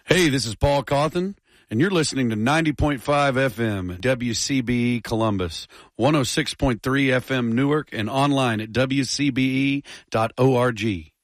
Hey, this is Paul Cawthon, and you're listening to 90.5 FM WCBE Columbus, 106.3 FM Newark, and online at WCBE.org.